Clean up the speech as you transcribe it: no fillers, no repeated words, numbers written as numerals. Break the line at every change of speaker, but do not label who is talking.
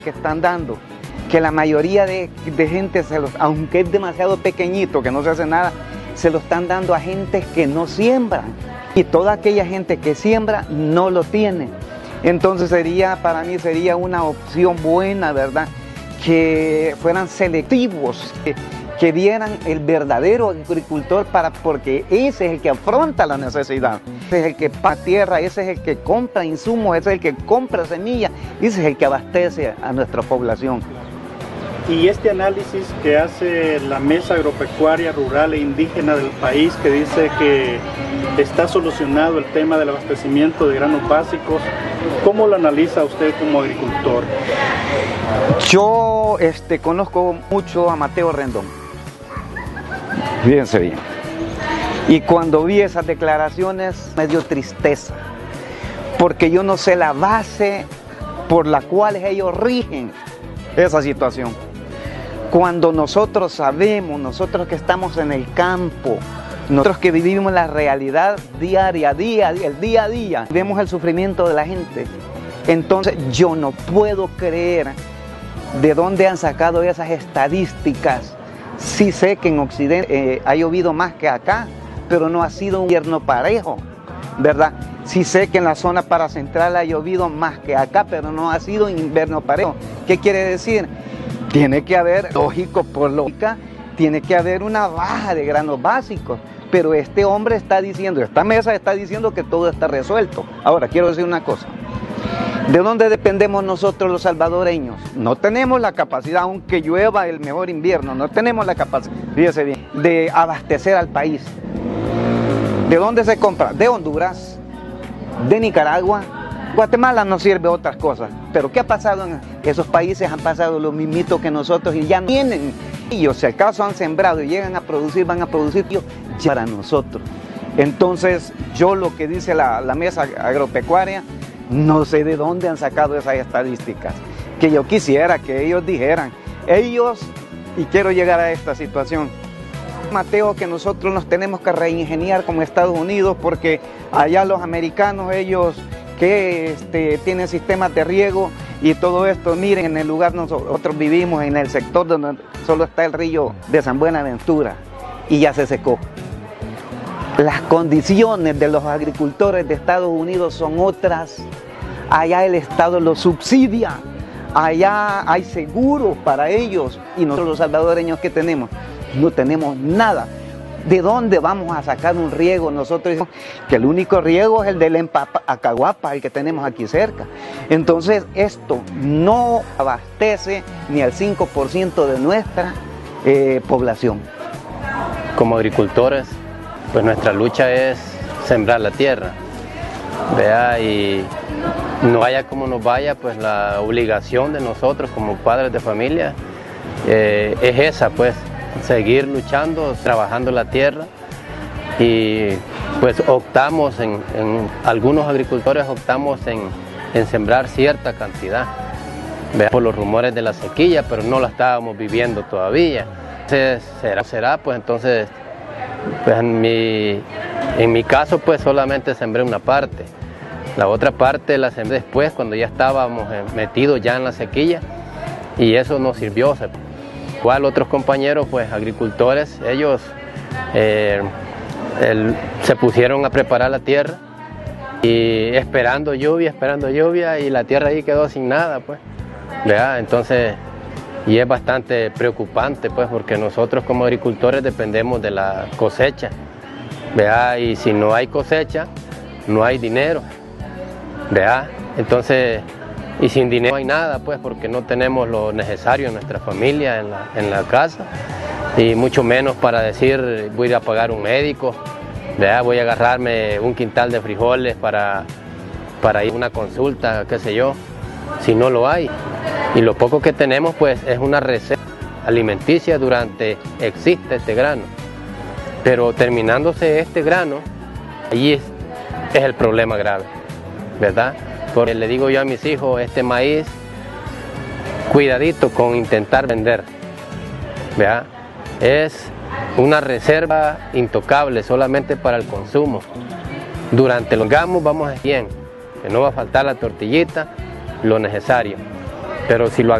que están dando, que la mayoría de gente, aunque es demasiado pequeñito, que no se hace nada, se lo están dando a gente que no siembran. Y toda aquella gente que siembra no lo tiene. Entonces para mí sería una opción buena, ¿verdad? Que fueran selectivos, que vieran el verdadero agricultor, porque ese es el que afronta la necesidad, ese es el que paga tierra, ese es el que compra insumos, ese es el que compra semillas, ese es el que abastece a nuestra población.
Y este análisis que hace la Mesa Agropecuaria Rural e Indígena del país, que dice que está solucionado el tema del abastecimiento de granos básicos, ¿cómo lo analiza usted como agricultor?
Yo conozco mucho a Mateo Rendón, fíjense bien, y cuando vi esas declaraciones me dio tristeza, porque yo no sé la base por la cual ellos rigen esa situación. Cuando nosotros sabemos, nosotros que estamos en el campo, nosotros que vivimos la realidad diaria, el día a día, vemos el sufrimiento de la gente, entonces yo no puedo creer de dónde han sacado esas estadísticas. Sí sé que en Occidente ha llovido más que acá, pero no ha sido un invierno parejo, ¿verdad? Sí sé que en la zona paracentral ha llovido más que acá, pero no ha sido un invierno parejo. ¿Qué quiere decir? Tiene que haber, lógico, por lógica, tiene que haber una baja de granos básicos. Pero este hombre está diciendo, esta mesa está diciendo que todo está resuelto. Ahora, quiero decir una cosa. ¿De dónde dependemos nosotros los salvadoreños? No tenemos la capacidad, aunque llueva el mejor invierno, no tenemos la capacidad, fíjese bien, de abastecer al país. ¿De dónde se compra? De Honduras, de Nicaragua. Guatemala no sirve otras cosas, pero ¿qué ha pasado en esos países? Han pasado lo mismito que nosotros y ya no tienen. Ellos, si acaso han sembrado y llegan a producir, van a producir ellos ya para nosotros. Entonces, yo lo que dice la Mesa Agropecuaria, no sé de dónde han sacado esas estadísticas, que yo quisiera que ellos dijeran, y quiero llegar a esta situación, Mateo, que nosotros nos tenemos que reingeniar como Estados Unidos, porque allá los americanos, ellos que tienen sistemas de riego y todo esto, miren, en el lugar nosotros vivimos, en el sector donde solo está el río de San Buenaventura y ya se secó. Las condiciones de los agricultores de Estados Unidos son otras. Allá el Estado los subsidia, allá hay seguros para ellos y nosotros los salvadoreños, ¿qué tenemos? No tenemos nada. ¿De dónde vamos a sacar un riego? Nosotros decimos que el único riego es el del Acahuapa, el que tenemos aquí cerca. Entonces esto no abastece ni al 5% de nuestra población.
Como agricultores, pues nuestra lucha es sembrar la tierra, ¿vea? Y no vaya como nos vaya, pues la obligación de nosotros como padres de familia es esa, pues seguir luchando, trabajando la tierra, y pues optamos algunos agricultores optamos en sembrar cierta cantidad, ¿vea? Por los rumores de la sequía, pero no la estábamos viviendo todavía. Entonces, será pues entonces, pues en mi caso pues solamente sembré una parte. La otra parte la sembré después, cuando ya estábamos metidos ya en la sequía, y eso nos sirvió. Igual otros compañeros, pues agricultores, ellos se pusieron a preparar la tierra y esperando lluvia, y la tierra ahí quedó sin nada, pues, ¿verdad? Entonces, y es bastante preocupante, pues, porque nosotros como agricultores dependemos de la cosecha, ¿verdad? Y si no hay cosecha, no hay dinero, ¿verdad? Entonces, y sin dinero no hay nada, pues, porque no tenemos lo necesario en nuestra familia, en la casa, y mucho menos para decir voy a ir a pagar un médico, ¿verdad? Voy a agarrarme un quintal de frijoles para ir a una consulta, qué sé yo, si no lo hay. Y lo poco que tenemos, pues, es una reserva alimenticia existe este grano. Pero terminándose este grano, allí es el problema grave, ¿verdad? Porque le digo yo a mis hijos, este maíz, cuidadito con intentar vender, ¿verdad? Es una reserva intocable solamente para el consumo. Durante los gamos vamos bien, que no va a faltar la tortillita, lo necesario. pero si lo